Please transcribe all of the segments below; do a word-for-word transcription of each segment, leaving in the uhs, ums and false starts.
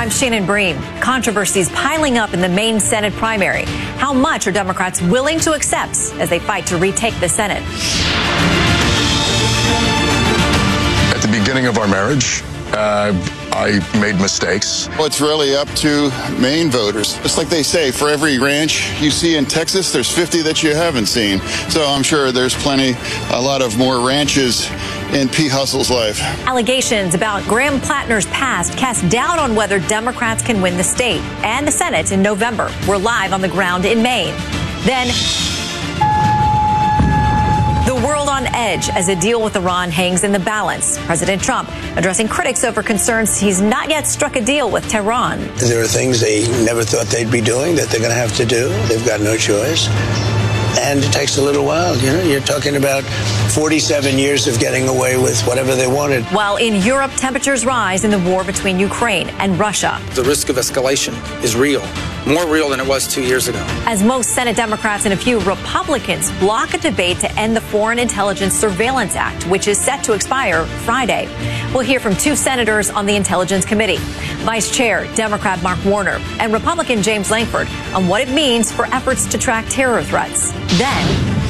I'm Shannon Bream. Controversies piling up in the Maine Senate primary. How much are Democrats willing to accept as they fight to retake the Senate? At the beginning of our marriage, uh, I made mistakes. Well, it's really up to Maine voters. It's like they say, for every ranch you see in Texas, there's fifty that you haven't seen. So I'm sure there's plenty, a lot of more ranches in P. Hustle's life. Allegations about Graham Plattner's past cast doubt on whether Democrats can win the state and the Senate in November. We're live on the ground in Maine. Then the world on edge as a deal with Iran hangs in the balance. President Trump addressing critics over concerns he's not yet struck a deal with Tehran. There are things they never thought they'd be doing that they're going to have to do. They've got no choice. And it takes a little while. You know, you're talking about forty-seven years of getting away with whatever they wanted. While in Europe, temperatures rise in the war between Ukraine and Russia. The risk of escalation is real, more real than it was two years ago. As most Senate Democrats and a few Republicans block a debate to end the Foreign Intelligence Surveillance Act, which is set to expire Friday. We'll hear from two senators on the Intelligence Committee, Vice Chair Democrat Mark Warner and Republican James Lankford, on what it means for efforts to track terror threats. Then,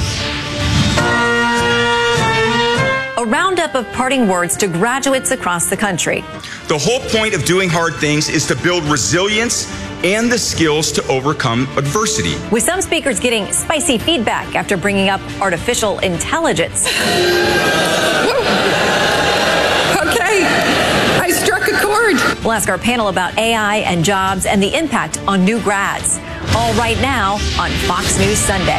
a roundup of parting words to graduates across the country. The whole point of doing hard things is to build resilience and the skills to overcome adversity. With some speakers getting spicy feedback after bringing up artificial intelligence. Okay, I struck a chord. We'll ask our panel about A I and jobs and the impact on new grads. All right now on Fox News Sunday.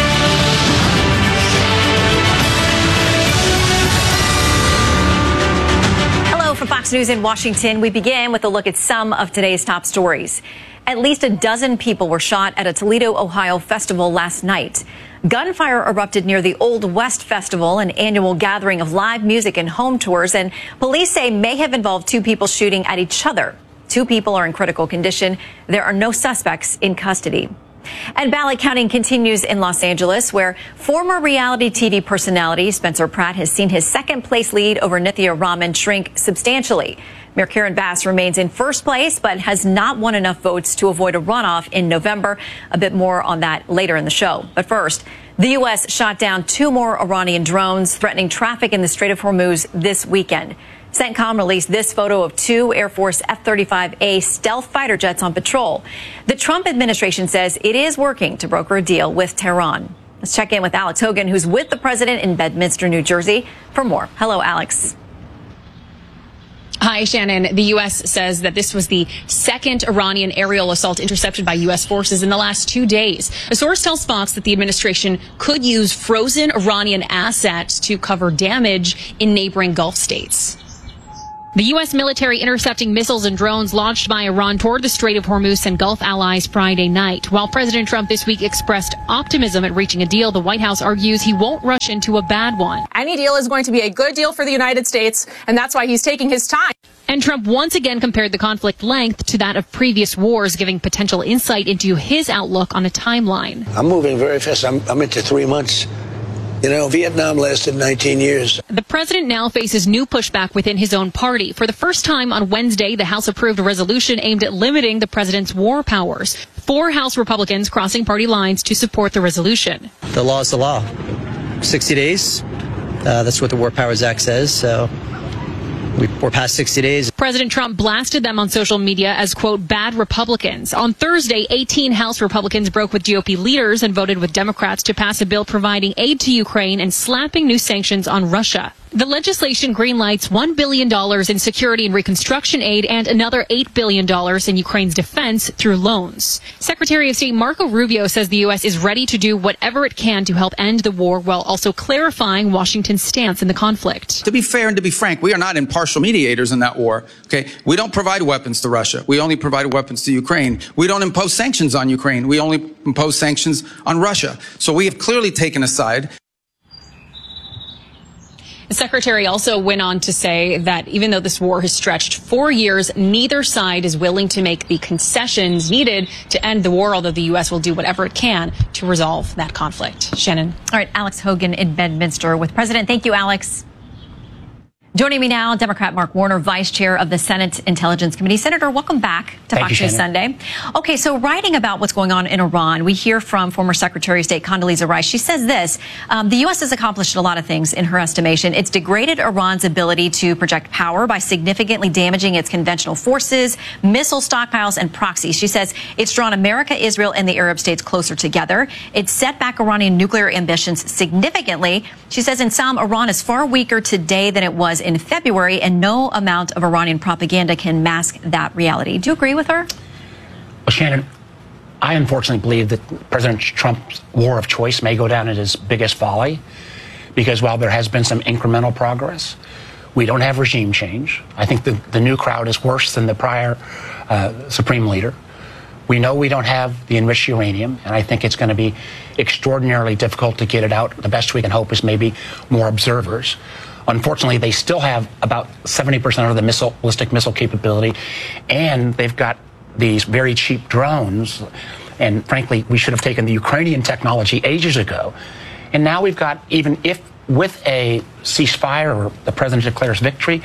Hello from Fox News in Washington. We begin with a look at some of today's top stories. At least a dozen people were shot at a Toledo, Ohio festival last night. Gunfire erupted near the Old West Festival, an annual gathering of live music and home tours, and police say may have involved two people shooting at each other. Two people are in critical condition. There are no suspects in custody. And ballot counting continues in Los Angeles, where former reality T V personality Spencer Pratt has seen his second place lead over Nithya Raman shrink substantially. Mayor Karen Bass remains in first place, but has not won enough votes to avoid a runoff in November. A bit more on that later in the show. But first, the U S shot down two more Iranian drones threatening traffic in the Strait of Hormuz this weekend. CENTCOM released this photo of two Air Force F thirty-five A stealth fighter jets on patrol. The Trump administration says it is working to broker a deal with Tehran. Let's check in with Alex Hogan, who's with the president in Bedminster, New Jersey, for more. Hello, Alex. Hi, Shannon. The U S says that this was the second Iranian aerial assault intercepted by U S forces in the last two days. A source tells Fox that the administration could use frozen Iranian assets to cover damage in neighboring Gulf states. The U S military intercepting missiles and drones launched by Iran toward the Strait of Hormuz and Gulf allies Friday night. While President Trump this week expressed optimism at reaching a deal, the White House argues he won't rush into a bad one. Any deal is going to be a good deal for the United States, and that's why he's taking his time. And Trump once again compared the conflict length to that of previous wars, giving potential insight into his outlook on a timeline. I'm moving very fast. I'm, I'm into three months. You know, Vietnam lasted nineteen years. The president now faces new pushback within his own party. For the first time on Wednesday, the House approved a resolution aimed at limiting the president's war powers. Four House Republicans crossing party lines to support the resolution. The law is the law. sixty days. Uh, that's what the War Powers Act says. So we're past sixty days. President Trump blasted them on social media as, quote, bad Republicans. On Thursday, eighteen House Republicans broke with G O P leaders and voted with Democrats to pass a bill providing aid to Ukraine and slapping new sanctions on Russia. The legislation greenlights one billion dollars in security and reconstruction aid and another eight billion dollars in Ukraine's defense through loans. Secretary of State Marco Rubio says the U S is ready to do whatever it can to help end the war, while also clarifying Washington's stance in the conflict. To be fair and to be frank, we are not impartial mediators in that war. Okay, we don't provide weapons to Russia. We only provide weapons to Ukraine. We don't impose sanctions on Ukraine. We only impose sanctions on Russia. So we have clearly taken a side. The secretary also went on to say that even though this war has stretched four years, neither side is willing to make the concessions needed to end the war, although the U S will do whatever it can to resolve that conflict. Shannon. All right, Alex Hogan in Bedminster with President. Thank you, Alex. Joining me now, Democrat Mark Warner, Vice Chair of the Senate Intelligence Committee. Senator, welcome back to Thank Fox you, News Sunday. Okay, so writing about what's going on in Iran, we hear from former Secretary of State Condoleezza Rice. She says this, um, the U S has accomplished a lot of things in her estimation. It's degraded Iran's ability to project power by significantly damaging its conventional forces, missile stockpiles, and proxies. She says it's drawn America, Israel, and the Arab states closer together. It's set back Iranian nuclear ambitions significantly. She says in sum, Iran is far weaker today than it was in February, and no amount of Iranian propaganda can mask that reality. Do you agree with her? Well, Shannon, I unfortunately believe that President Trump's war of choice may go down as his biggest folly, because while there has been some incremental progress, we don't have regime change. I think the, the new crowd is worse than the prior uh, Supreme Leader. We know we don't have the enriched uranium, and I think it's going to be extraordinarily difficult to get it out. The best we can hope is maybe more observers. Unfortunately, they still have about seventy percent of the missile, ballistic missile capability, and they've got these very cheap drones. And frankly, we should have taken the Ukrainian technology ages ago. And now we've got, even if with a ceasefire or the president declares victory,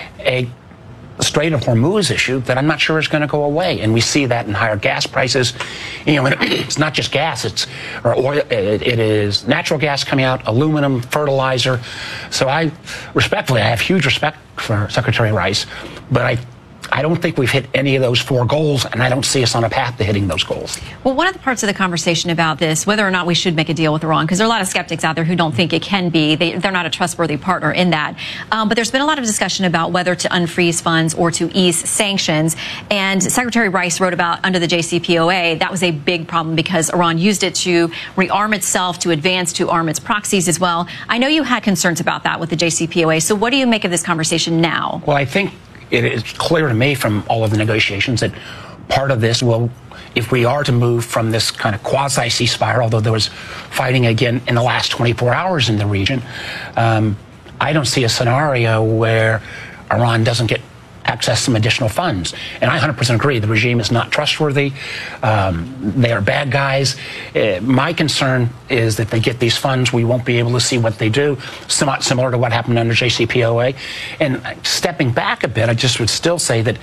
a Strait of Hormuz issue that I'm not sure is going to go away. And we see that in higher gas prices. You know, it's not just gas, it's or oil, it, it is natural gas coming out, aluminum, fertilizer. So I, respectfully, I have huge respect for Secretary Rice, but I I don't think we've hit any of those four goals, and I don't see us on a path to hitting those goals. Well, one of the parts of the conversation about this, whether or not we should make a deal with Iran, because there are a lot of skeptics out there who don't think it can be. They, they're not a trustworthy partner in that. Um, but there's been a lot of discussion about whether to unfreeze funds or to ease sanctions. And Secretary Rice wrote about under the J C P O A, that was a big problem because Iran used it to rearm itself, to advance, to arm its proxies as well. I know you had concerns about that with the J C P O A. So what do you make of this conversation now? Well, I think it is clear to me from all of the negotiations that part of this will, if we are to move from this kind of quasi-ceasefire, although there was fighting again in the last twenty-four hours in the region, um, I don't see a scenario where Iran doesn't get access some additional funds. And I one hundred percent agree, the regime is not trustworthy. Um, they are bad guys. Uh, my concern is that they get these funds, we won't be able to see what they do, somewhat similar to what happened under J C P O A. And stepping back a bit, I just would still say that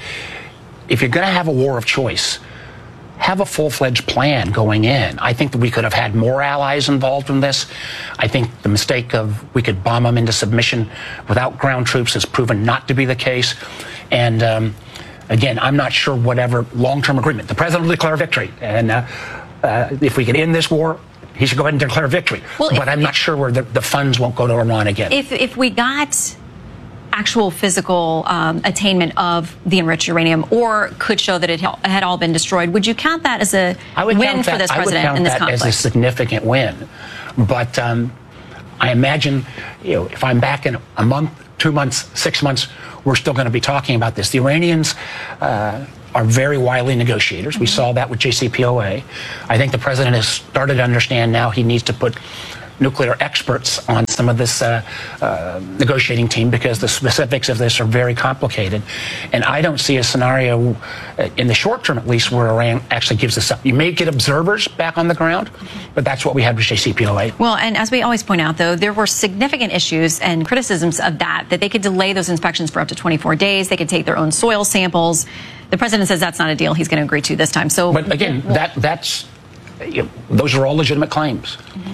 if you're going to have a war of choice, have a full-fledged plan going in. I think that we could have had more allies involved in this. I think the mistake of we could bomb them into submission without ground troops has proven not to be the case. And um, again, I'm not sure whatever long-term agreement. The president will declare victory. And uh, uh, if we can end this war, he should go ahead and declare victory. Well, but if, I'm not sure where the, the funds won't go to Iran again. If, if we got actual physical um, attainment of the enriched uranium, or could show that it had all been destroyed, would you count that as a win for this president in this conflict? I would count that as a significant win. But um, I imagine, you know, if I'm back in a month, two months, six months, we're still going to be talking about this. The Iranians uh, are very wily negotiators. Mm-hmm. We saw that with J C P O A. I think the president has started to understand now he needs to put nuclear experts on some of this uh, uh, negotiating team, because the specifics of this are very complicated. And I don't see a scenario, uh, in the short term at least, where Iran actually gives us up. You may get observers back on the ground, but that's what we had with J C P O A. Well, and as we always point out, though, there were significant issues and criticisms of that, that they could delay those inspections for up to twenty-four days. They could take their own soil samples. The president says that's not a deal he's going to agree to this time. So, But again, well, that that's you know, those are all legitimate claims. Mm-hmm.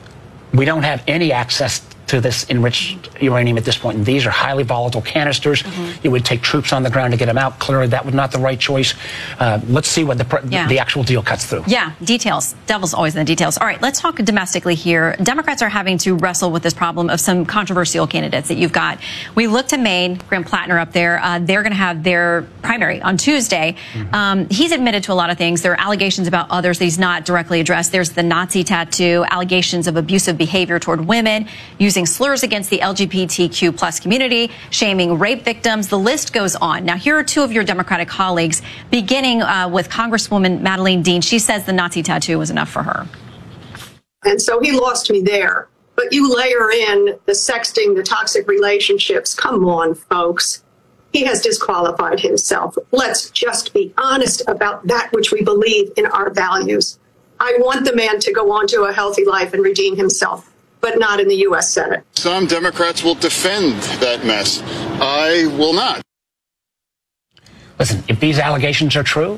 We don't have any access to this enriched uranium at this point, and these are highly volatile canisters. Mm-hmm. It would take troops on the ground to get them out. Clearly, that was not the right choice. Uh, let's see what the, pre- yeah. the actual deal cuts through. Yeah, details. Devil's always in the details. All right, let's talk domestically here. Democrats are having to wrestle with this problem of some controversial candidates that you've got. We look to Maine, Graham Plattner up there. Uh, they're going to have their primary on Tuesday. Mm-hmm. Um, he's admitted to a lot of things. There are allegations about others that he's not directly addressed. There's the Nazi tattoo, allegations of abusive behavior toward women, using slurs against the L G B T Q plus community, shaming rape victims. The list goes on. Now, here are two of your Democratic colleagues, beginning uh, with Congresswoman Madeleine Dean. She says the Nazi tattoo was enough for her. And so he lost me there. But you layer in the sexting, the toxic relationships. Come on, folks. He has disqualified himself. Let's just be honest about that which we believe in our values. I want the man to go on to a healthy life and redeem himself. but not in the U S Senate. Some Democrats will defend that mess. I will not. Listen, if these allegations are true,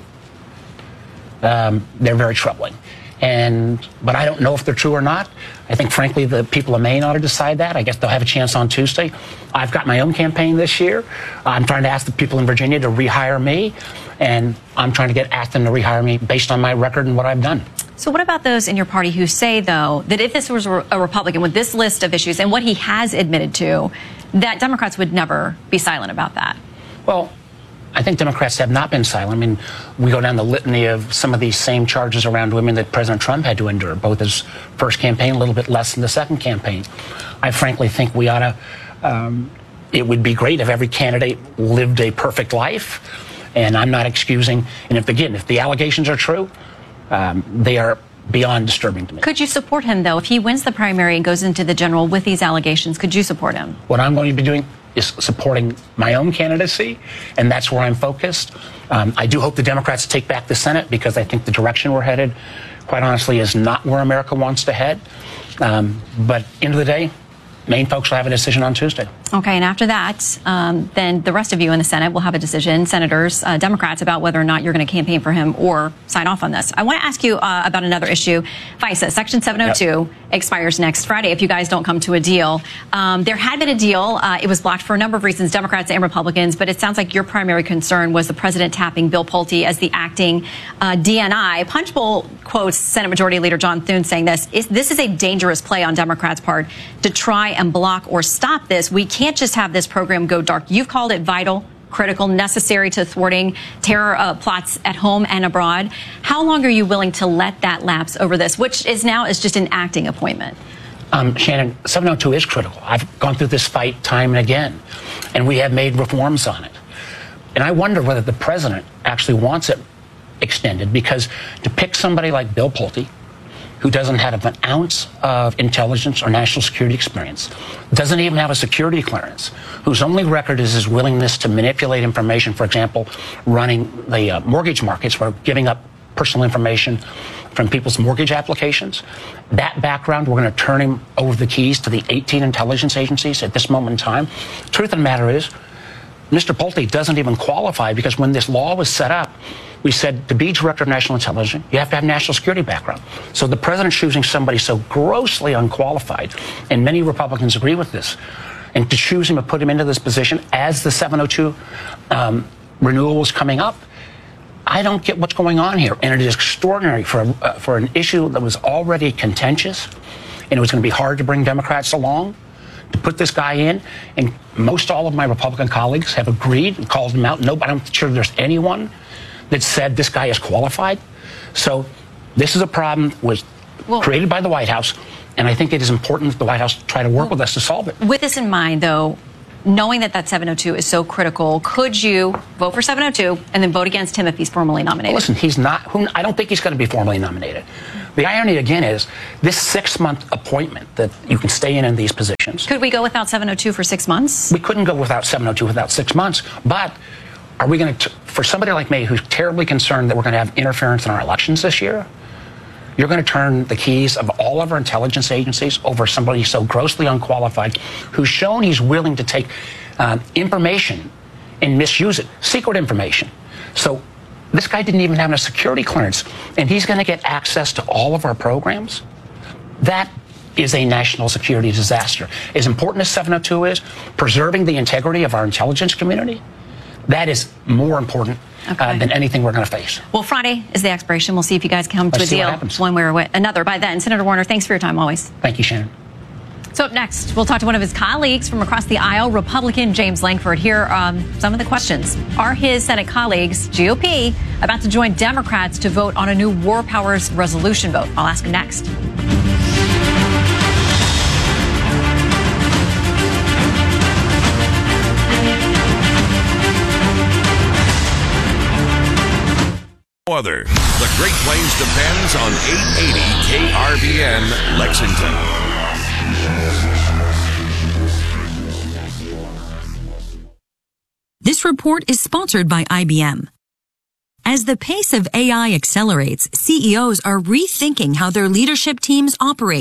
um, they're very troubling. And but I don't know if they're true or not. I think, frankly, the people of Maine ought to decide that. I guess they'll have a chance on Tuesday. I've got my own campaign this year. I'm trying to ask the people in Virginia to rehire me, and I'm trying to get ask them to rehire me based on my record and what I've done. So what about those in your party who say, though, that if this was a Republican with this list of issues and what he has admitted to, that Democrats would never be silent about that? Well, I think Democrats have not been silent. I mean, we go down the litany of some of these same charges around women that President Trump had to endure, both his first campaign, a little bit less than the second campaign. I frankly think we ought to, um, it would be great if every candidate lived a perfect life. And I'm not excusing, and if, again, if the allegations are true, um, they are beyond disturbing to me. Could you support him, though? If he wins the primary and goes into the general with these allegations, could you support him? What I'm going to be doing is supporting my own candidacy, and that's where I'm focused. Um, I do hope the Democrats take back the Senate, because I think the direction we're headed, quite honestly, is not where America wants to head. Um, but end of the day, Maine folks will have a decision on Tuesday. Okay, and after that, um, then the rest of you in the Senate will have a decision, senators, uh, Democrats, about whether or not you're going to campaign for him or sign off on this. I want to ask you uh, about another issue. FISA, Section seven oh two, yep. expires next Friday if you guys don't come to a deal. Um, there had been a deal. Uh, it was blocked for a number of reasons, Democrats and Republicans, but it sounds like your primary concern was the president tapping Bill Pulte as the acting uh, D N I. Punchbowl quotes Senate Majority Leader John Thune saying this, is, this is a dangerous play on Democrats' part to try and block or stop this. We can't just have this program go dark. You've called it vital, critical, necessary to thwarting terror uh, plots at home and abroad. How long are you willing to let that lapse over this, which is now is just an acting appointment? Um, Shannon, seven oh two is critical. I've gone through this fight time and again, and we have made reforms on it. And I wonder whether the president actually wants it extended, because to pick somebody like Bill Pulte, who doesn't have an ounce of intelligence or national security experience, doesn't even have a security clearance, whose only record is his willingness to manipulate information, for example, running the uh, mortgage markets, or giving up personal information from people's mortgage applications. That background, we're going to turn him over the keys to the eighteen intelligence agencies at this moment in time. Truth of the matter is, Mister Pulte doesn't even qualify, because when this law was set up, we said to be director of national intelligence, you have to have national security background. So the president's choosing somebody so grossly unqualified, and many Republicans agree with this, and to choose him and put him into this position as the seven oh two um, renewal was coming up, I don't get what's going on here. And it is extraordinary for, a, uh, for an issue that was already contentious, and it was going to be hard to bring Democrats along, to put this guy in. And most all of my Republican colleagues have agreed and called him out. No, I'm not sure there's anyone that said this guy is qualified. So this is a problem was well, created by the White House, and I think it is important that the White House try to work well, with us to solve it. With this in mind, though, knowing that that seven oh two is so critical, could you vote for seven oh two and then vote against him if he's formally nominated? Well, listen, he's not. Who, I don't think he's going to be formally nominated. The irony, again, is this six-month appointment that you can stay in in these positions. Could we go without seven oh two for six months? We couldn't go without seven oh two without six months, but are we going to, for somebody like me who's terribly concerned that we're going to have interference in our elections this year, you're going to turn the keys of all of our intelligence agencies over somebody so grossly unqualified, who's shown he's willing to take um, information and misuse it, secret information. So this guy didn't even have a security clearance, and he's going to get access to all of our programs? That is a national security disaster. As important as seven oh two is, preserving the integrity of our intelligence community, that is more important okay. uh, than anything we're going to face. Well, Friday is the expiration. We'll see if you guys come to Let's a deal one way or another by then. Senator Warner, thanks for your time always. Thank you, Shannon. So up next, we'll talk to one of his colleagues from across the aisle, Republican James Lankford. Here are um, some of the questions. Are his Senate colleagues, G O P, about to join Democrats to vote on a new war powers resolution vote? I'll ask him next. Other. The Great Plains depends on eight eighty K R V N Lexington. This report is sponsored by I B M. As the pace of A I accelerates, C E Os are rethinking how their leadership teams operate.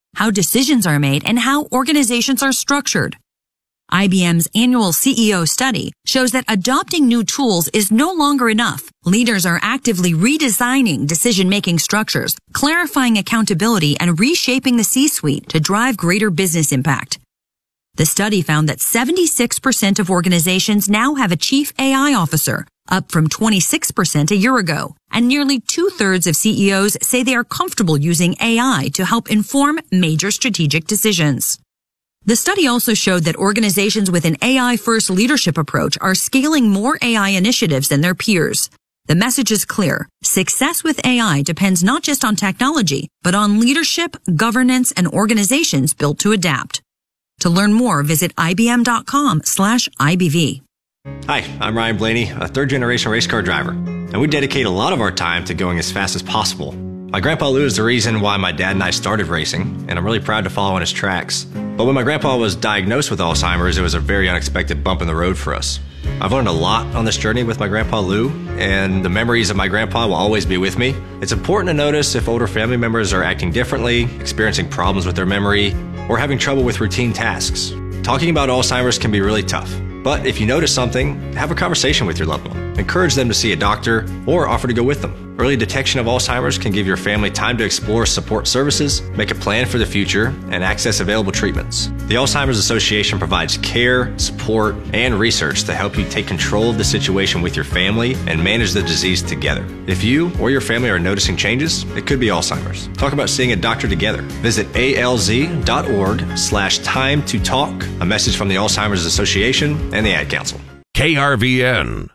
how decisions are made, and how organizations are structured. I B M's annual C E O study shows that adopting new tools is no longer enough. Leaders are actively redesigning decision-making structures, clarifying accountability, and reshaping the C-suite to drive greater business impact. The study found that seventy-six percent of organizations now have a chief A I officer, up from twenty-six percent a year ago, and nearly two-thirds of C E Os say they are comfortable using A I to help inform major strategic decisions. The study also showed that organizations with an A I-first leadership approach are scaling more A I initiatives than their peers. The message is clear. Success with A I depends not just on technology, but on leadership, governance, and organizations built to adapt. To learn more, visit ibm.com slash IBV. Hi, I'm Ryan Blaney, a third-generation race car driver, and we dedicate a lot of our time to going as fast as possible. My grandpa Lou is the reason why my dad and I started racing, and I'm really proud to follow in his tracks. But when my grandpa was diagnosed with Alzheimer's, it was a very unexpected bump in the road for us. I've learned a lot on this journey with my grandpa Lou, and the memories of my grandpa will always be with me. It's important to notice if older family members are acting differently, experiencing problems with their memory, or having trouble with routine tasks. Talking about Alzheimer's can be really tough. But if you notice something, have a conversation with your loved one. Encourage them to see a doctor or offer to go with them. Early detection of Alzheimer's can give your family time to explore support services, make a plan for the future, and access available treatments. The Alzheimer's Association provides care, support, and research to help you take control of the situation with your family and manage the disease together. If you or your family are noticing changes, it could be Alzheimer's. Talk about seeing a doctor together. Visit alz.org slash time to talk. A message from the Alzheimer's Association and the Ad Council. K R V N.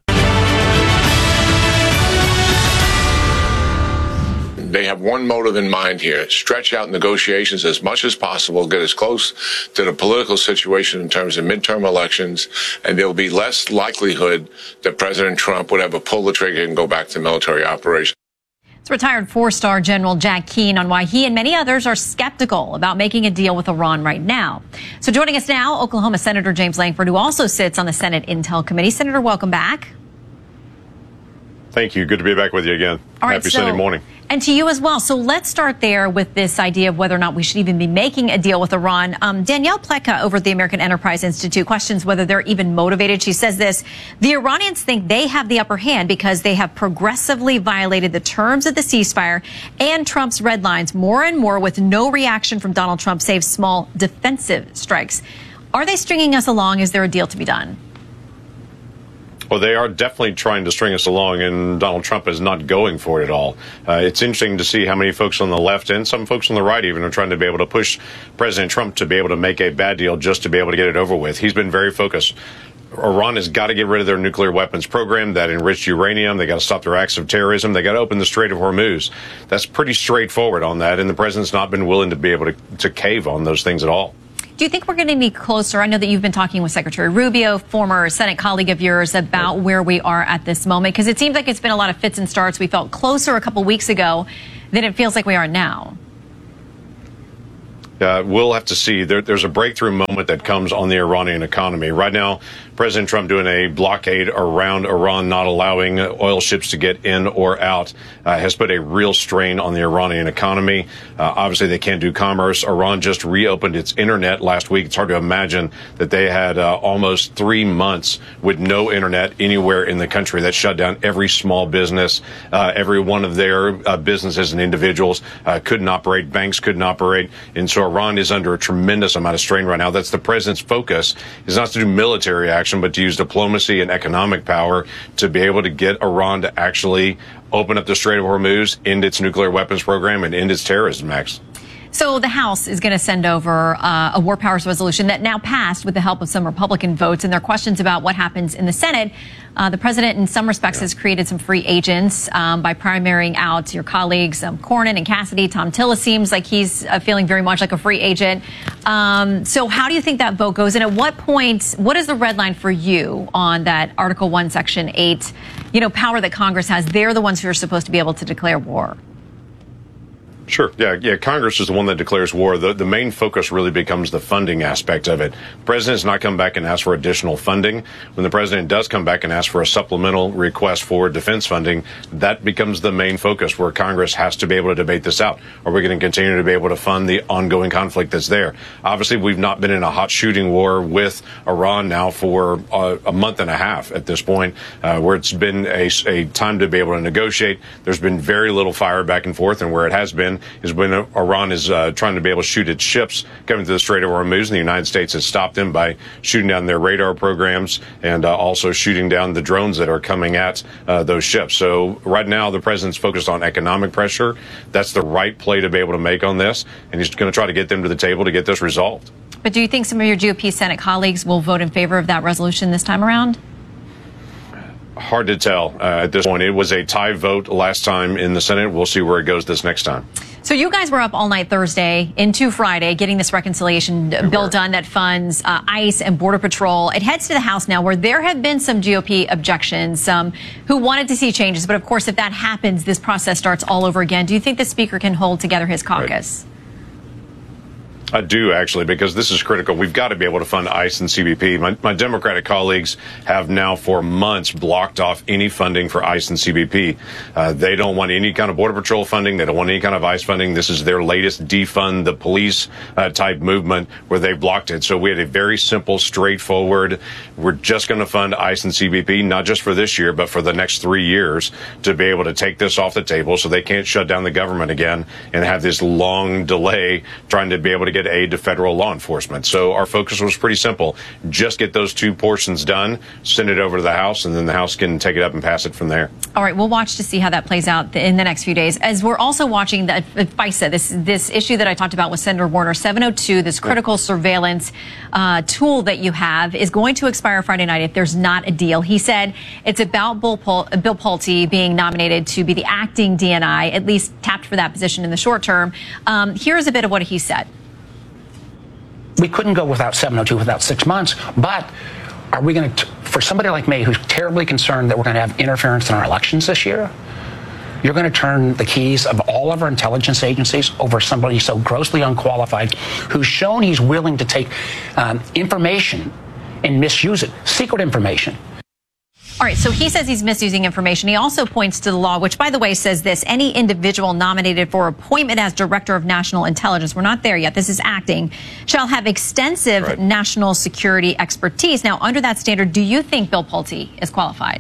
They have one motive in mind here: stretch out negotiations as much as possible, get as close to the political situation in terms of midterm elections, and there will be less likelihood that President Trump would ever pull the trigger and go back to military operations. It's retired four-star General Jack Keane on why he and many others are skeptical about making a deal with Iran right now. So joining us now, Oklahoma Senator James Lankford, who also sits on the Senate Intel Committee. Senator, welcome back. Thank you. Good to be back with you again. All right, Happy so, Sunday morning. And to you as well. So let's start there with this idea of whether or not we should even be making a deal with Iran. Um, Danielle Pletka over at the American Enterprise Institute questions whether they're even motivated. She says this: the Iranians think they have the upper hand because they have progressively violated the terms of the ceasefire and Trump's red lines more and more, with no reaction from Donald Trump save small defensive strikes. Are they stringing us along? Is there a deal to be done? Well, they are definitely trying to string us along, and Donald Trump is not going for it at all. Uh, it's interesting to see how many folks on the left and some folks on the right even are trying to be able to push President Trump to be able to make a bad deal just to be able to get it over with. He's been very focused. Iran has got to get rid of their nuclear weapons program, that enriched uranium. They got to stop their acts of terrorism. They got to open the Strait of Hormuz. That's pretty straightforward on that, and the president's not been willing to be able to, to cave on those things at all. Do you think we're going to be closer? I know that you've been talking with Secretary Rubio, former Senate colleague of yours, about where we are at this moment, because it seems like it's been a lot of fits and starts. We felt closer a couple weeks ago than it feels like we are now. Uh, we'll have to see. There, there's a breakthrough moment that comes on the Iranian economy. Right now, President Trump doing a blockade around Iran, not allowing oil ships to get in or out, uh, has put a real strain on the Iranian economy. Uh, obviously, they can't do commerce. Iran just reopened its internet last week. It's hard to imagine that they had uh, almost three months with no internet anywhere in the country. That shut down every small business. Uh, every one of their uh, businesses and individuals uh, couldn't operate. Banks couldn't operate. And so Iran is under a tremendous amount of strain right now. That's the president's focus, is not to do military action, but to use diplomacy and economic power to be able to get Iran to actually open up the Strait of Hormuz, end its nuclear weapons program, and end its terrorism acts. So the House is going to send over uh, a war powers resolution that now passed with the help of some Republican votes, and there are questions about what happens in the Senate. Uh, the president, in some respects, yeah. has created some free agents um, by primarying out your colleagues, um, Cornyn and Cassidy. Tom Tillis seems like he's uh, feeling very much like a free agent. Um, so how do you think that vote goes? And at what point, what is the red line for you on that Article one, Section eight, you know, power that Congress has? They're the ones who are supposed to be able to declare war. Sure. Yeah, yeah. Congress is the one that declares war. The, the main focus really becomes the funding aspect of it. The president has not come back and asked for additional funding. When the president does come back and ask for a supplemental request for defense funding, that becomes the main focus where Congress has to be able to debate this out. Are we going to continue to be able to fund the ongoing conflict that's there? Obviously, we've not been in a hot shooting war with Iran now for uh, a month and a half at this point, uh, where it's been a, a time to be able to negotiate. There's been very little fire back and forth, and where it has been is when Iran is uh, trying to be able to shoot its ships coming to the Strait of Hormuz, and the United States has stopped them by shooting down their radar programs and uh, also shooting down the drones that are coming at uh, those ships. So right now, the president's focused on economic pressure. That's the right play to be able to make on this, and he's going to try to get them to the table to get this resolved. But do you think some of your G O P Senate colleagues will vote in favor of that resolution this time around? Hard to tell uh, at this point. It was a tie vote last time in the Senate. We'll see where it goes this next time. So you guys were up all night Thursday into Friday getting this reconciliation we bill were. done that funds uh, ICE and Border Patrol. It heads to the House now, where there have been some G O P objections, um, who wanted to see changes. But of course, if that happens, this process starts all over again. Do you think the Speaker can hold together his caucus? Right. I do, actually, because this is critical. We've got to be able to fund ICE and C B P. My, my Democratic colleagues have now for months blocked off any funding for ICE and C B P. Uh, they don't want any kind of Border Patrol funding. They don't want any kind of ICE funding. This is their latest defund the police uh, type movement where they blocked it. So we had a very simple, straightforward, we're just going to fund ICE and C B P, not just for this year, but for the next three years to be able to take this off the table so they can't shut down the government again and have this long delay trying to be able to get aid to federal law enforcement. So our focus was pretty simple. Just get those two portions done, send it over to the House, and then the House can take it up and pass it from there. All right, we'll watch to see how that plays out in the next few days. As we're also watching the FISA, this this issue that I talked about with Senator Warner, seven oh two, this critical surveillance uh, tool that you have is going to expire Friday night if there's not a deal. He said it's about Bill, Pul- Bill Pulte being nominated to be the acting D N I, at least tapped for that position in the short term. Um, here's a bit of what he said. We couldn't go without seven oh two without six months, but are we going to, for somebody like me who's terribly concerned that we're going to have interference in our elections this year, you're going to turn the keys of all of our intelligence agencies over somebody so grossly unqualified who's shown he's willing to take um, information and misuse it, secret information. All right, so he says he's misusing information. He also points to the law, which, by the way, says this: any individual nominated for appointment as Director of National Intelligence, we're not there yet, this is acting, shall have extensive right. national security expertise. Now, under that standard, do you think Bill Pulte is qualified?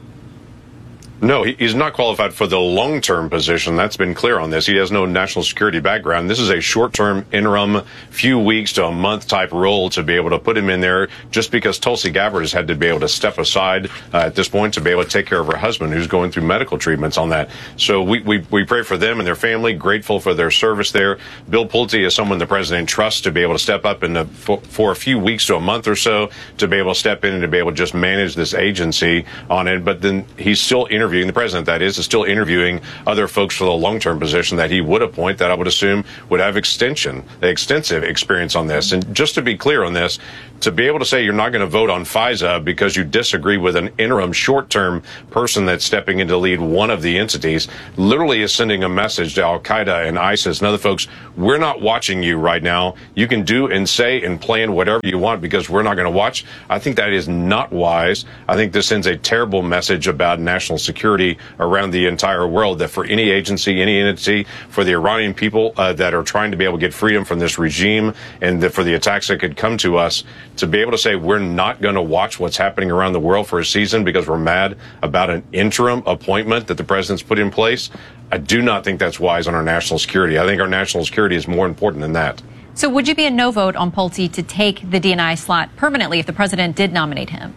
No, he's not qualified for the long-term position. That's been clear on this. He has no national security background. This is a short-term, interim, few weeks to a month type role to be able to put him in there just because Tulsi Gabbard has had to be able to step aside uh, at this point to be able to take care of her husband who's going through medical treatments on that. So we, we, we pray for them and their family, grateful for their service there. Bill Pulte is someone the president trusts to be able to step up in the, for, for a few weeks to a month or so to be able to step in and to be able to just manage this agency on it. But then he's still interviewing. The president, that is, is still interviewing other folks for the long-term position that he would appoint that I would assume would have extension, extensive experience on this. And just to be clear on this, to be able to say you're not going to vote on FISA because you disagree with an interim short-term person that's stepping in to lead one of the entities literally is sending a message to Al-Qaeda and ISIS and other folks, we're not watching you right now. You can do and say and plan whatever you want because we're not going to watch. I think that is not wise. I think this sends a terrible message about national security around the entire world, that for any agency, any entity, for the Iranian people uh, that are trying to be able to get freedom from this regime and that for the attacks that could come to us, to be able to say we're not going to watch what's happening around the world for a season because we're mad about an interim appointment that the president's put in place, I do not think that's wise on our national security. I think our national security is more important than that. So would you be a no vote on Pulte to take the D N I slot permanently if the president did nominate him?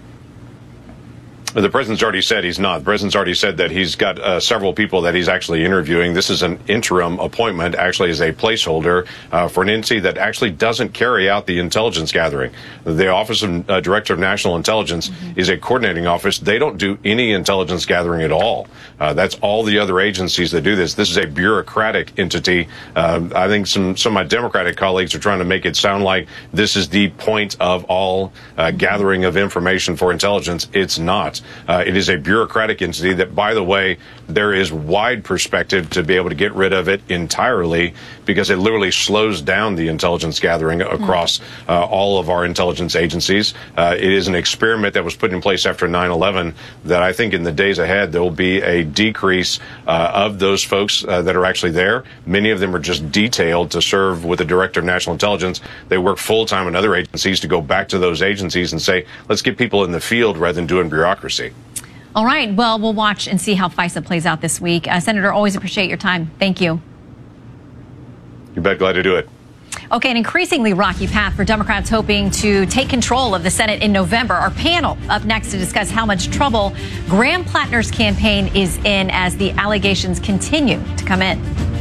The president's already said he's not. The president's already said that he's got uh, several people that he's actually interviewing. This is an interim appointment, actually as a placeholder uh, for an entity that actually doesn't carry out the intelligence gathering. The Office of uh, Director of National Intelligence mm-hmm. is a coordinating office. They don't do any intelligence gathering at all. Uh, that's all the other agencies that do this. This is a bureaucratic entity. Uh, I think some, some of my Democratic colleagues are trying to make it sound like this is the point of all uh, gathering of information for intelligence. It's not. Uh, it is a bureaucratic entity that, by the way, there is wide perspective to be able to get rid of it entirely, because it literally slows down the intelligence gathering across uh, all of our intelligence agencies. Uh, it is an experiment that was put in place after nine eleven that I think in the days ahead there will be a decrease uh, of those folks uh, that are actually there. Many of them are just detailed to serve with the Director of National Intelligence. They work full-time in other agencies to go back to those agencies and say, let's get people in the field rather than doing bureaucracy. All right. Well, we'll watch and see how FISA plays out this week. Uh, Senator, always appreciate your time. Thank you. You bet. Glad to do it. Okay, an increasingly rocky path for Democrats hoping to take control of the Senate in November. Our panel up next to discuss how much trouble Graham Plattner's campaign is in as the allegations continue to come in.